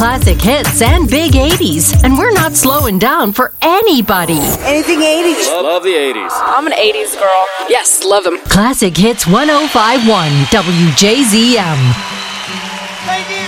classic hits and big 80s, and we're not slowing down for anybody. Anything 80s. Love the 80s. I'm an 80s girl. Yes, love them. Classic Hits 105.1 WJZM. Thank you.